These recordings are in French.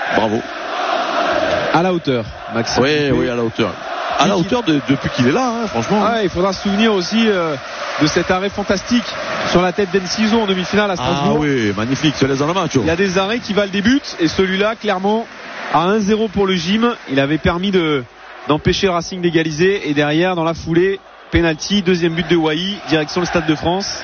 Bravo. À la hauteur, Maxime. Oui, à la hauteur. À la hauteur depuis qu'il est là, hein, franchement. Ah, il faudra se souvenir aussi de cet arrêt fantastique sur la tête d'Enciso en demi-finale à Strasbourg. Ah oui, magnifique, se laisse dans le match. Il y a des arrêts qui valent des buts et celui-là, clairement, à 1-0 pour le gym, il avait permis d'empêcher le Racing d'égaliser et derrière, dans la foulée, penalty, deuxième but de Wai, direction le Stade de France.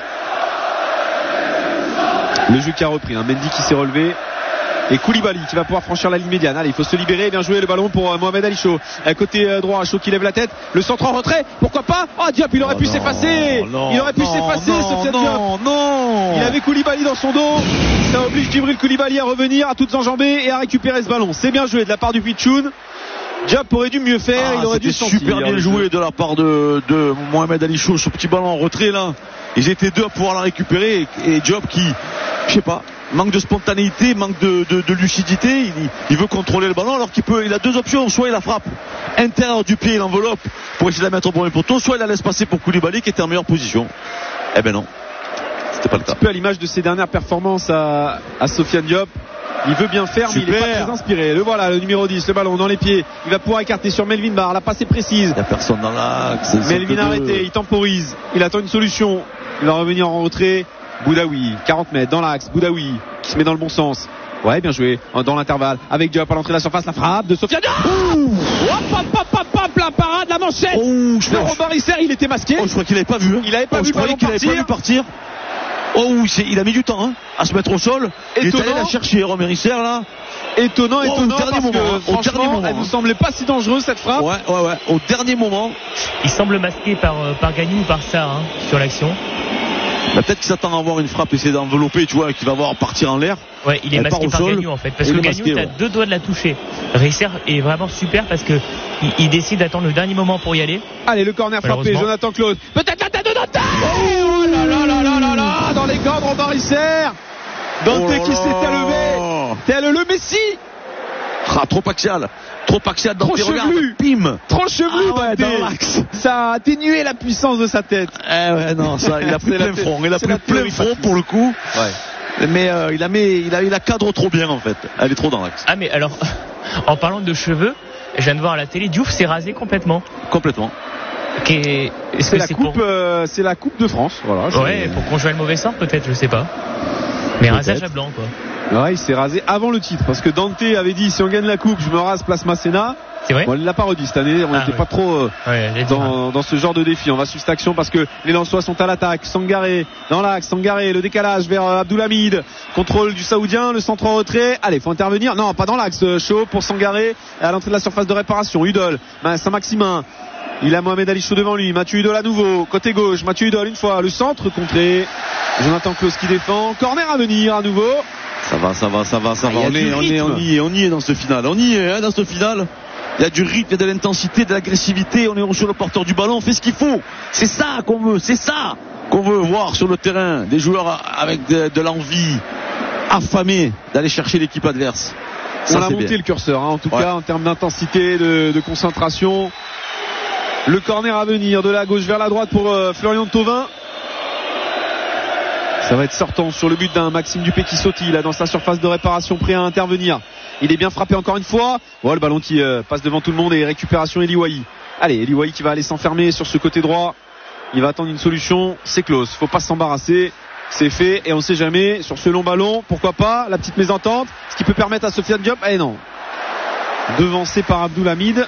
Le jeu qui a repris, Mendy qui s'est relevé. Et Koulibaly qui va pouvoir franchir la ligne médiane. Allez, il faut se libérer, bien jouer le ballon pour Mohamed Ali Chaud. Côté droit, Chaud qui lève la tête. Le centre en retrait, pourquoi pas? Oh Diop, il aurait pu s'effacer. Il aurait pu s'effacer, Sofiane Diop. Non. Il avait Koulibaly dans son dos. Ça oblige Djibril Koulibaly à revenir à toutes enjambées et à récupérer ce ballon. C'est bien joué de la part du Pichoun. Diop aurait dû mieux faire, il aurait dû sentir. Super bien joué de la part de Mohamed Ali Chaud, ce petit ballon en retrait là. Ils étaient deux à pouvoir la récupérer et Diop qui, je sais pas, manque de spontanéité, manque de lucidité, il veut contrôler le ballon alors il a deux options, soit il la frappe intérieur du pied, il enveloppe pour essayer de la mettre au premier poteau, soit il la laisse passer pour Koulibaly qui était en meilleure position. Eh ben non, c'était pas le cas. Un peu à l'image de ses dernières performances à Sofiane Diop. Il veut bien faire, mais il n'est pas très inspiré. Le voilà, le numéro 10, le ballon dans les pieds. Il va pouvoir écarter sur Melvin Barr. La passe est précise. Il n'y a personne dans l'axe. Melvin arrêté, il temporise. Il attend une solution. Il va revenir en retrait. Boudaoui, 40 mètres dans l'axe. Boudaoui qui se met dans le bon sens. Ouais, bien joué. Dans l'intervalle. Avec Diop à l'entrée de la surface. La frappe de Sofiane. La parade, la manchette. Le Robin Risser, il était masqué. Je crois qu'il n'avait pas vu. Il n'avait pas vu le ballon partir. Il a mis du temps à se mettre au sol. Il est allé la chercher, Robin Risser là. Étonnant parce que franchement, elle ne nous semblait pas si dangereuse cette frappe. Ouais. Au dernier moment. Il semble masqué par Gagnou ou par Sarr sur l'action. Peut-être qu'il s'attend à avoir une frappe, essayer d'envelopper, tu vois, qui va voir partir en l'air. Ouais, il est masqué par Gagnou en fait, parce que Gagnou t'as deux doigts de la toucher. Risser est vraiment super parce que il décide d'attendre le dernier moment pour y aller. Allez, le corner frappé, Jonathan Claude. Peut-être la tête de Dante. Oh là là, dans les cordes, Robin Risser. Dante qui s'était levé, tel le Messi. Trop axial dans tes regards. Pim. Trop chevelu dans l'axe. Ça a atténué la puissance de sa tête. Non, ça, il a pris plein front. Il a pris plein front pour le coup. Ouais. Mais il la cadre trop bien en fait. Elle est trop dans l'axe. Ah mais alors, en parlant de cheveux, je viens de voir à la télé, Diouf s'est rasé complètement. C'est la coupe de France. Voilà. Ouais, pour conjurer le mauvais sort peut-être, je sais pas. Mais rasage à blanc quoi. Ouais, il s'est rasé avant le titre parce que Dante avait dit si on gagne la coupe je me rase place Masséna. C'est vrai. Bon, il l'a pas redit cette année, on n'était pas trop dans ce genre de défi. On va suivre cette action parce que les Lensois sont à l'attaque. Sangaré dans l'axe, Sangaré, le décalage vers Abdoulhamid, contrôle du Saoudien, le centre en retrait. Allez, faut intervenir. Non, pas dans l'axe. Chaud pour Sangaré à l'entrée de la surface de réparation. Udol, Saint-Maximin. Il a Mohamed Ali Chaud devant lui. Mathieu Udol à nouveau. Côté gauche. Mathieu Udol une fois. Le centre contré. Jonathan Claude qui défend. Corner à venir à nouveau. Ça va. On y est dans ce final. On y est dans ce final. Il y a du rythme, il y a de l'intensité, de l'agressivité. On est sur le porteur du ballon. On fait ce qu'il faut. C'est ça qu'on veut. C'est ça qu'on veut voir sur le terrain. Des joueurs avec de l'envie, affamés d'aller chercher l'équipe adverse. On a monté le curseur, en tout cas en termes d'intensité, de concentration. Le corner à venir de la gauche vers la droite pour Florian Thauvin. Ça va être sortant sur le but d'un Maxime Dupé qui sautille là dans sa surface de réparation, prêt à intervenir. Il est bien frappé encore une fois. Le ballon qui passe devant tout le monde et récupération Eli Wahi. Allez, Eli Wahi qui va aller s'enfermer sur ce côté droit. Il va attendre une solution. C'est close. Faut pas s'embarrasser. C'est fait et on sait jamais sur ce long ballon. Pourquoi pas la petite mésentente, ce qui peut permettre à Sofiane Diop. Non. Devancé par Abdoulhamid.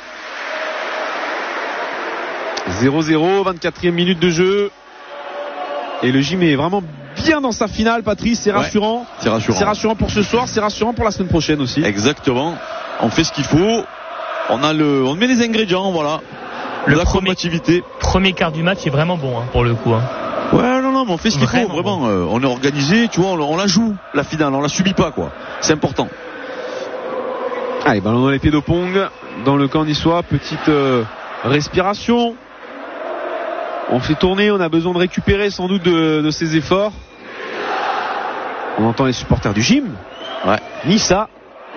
0-0, 24e minute de jeu. Et le gym est vraiment bien dans sa finale, Patrice. C'est rassurant. C'est rassurant pour ce soir, c'est rassurant pour la semaine prochaine aussi. Exactement. On fait ce qu'il faut. On met les ingrédients, voilà. La combativité. Premier quart du match est vraiment bon pour le coup. Ouais, non, mais on fait ce qu'il faut, vraiment. Bon. On est organisé, tu vois, on la joue, la finale, on la subit pas, quoi. C'est important. Allez, ballon dans les pieds d'Opong, dans le camp niçois, petite respiration. On fait tourner, on a besoin de récupérer sans doute de ses efforts. On entend les supporters du gym. Ouais. Nissa.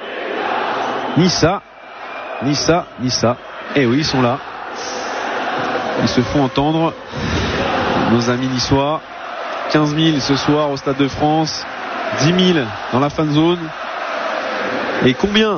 Eh oui, ils sont là. Ils se font entendre. Nos amis niçois. 15 000 ce soir au Stade de France. 10 000 dans la fan zone. Et combien